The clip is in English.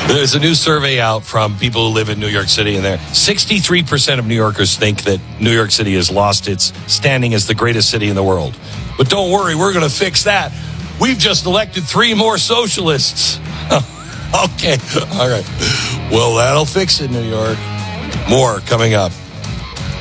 There's a new survey out from people who live in New York City, and 63% of New Yorkers think that New York City has lost its standing as the greatest city in the world. But don't worry, we're going to fix that. We've just elected 3 more socialists. Okay, all right. Well, that'll fix it, New York. More coming up.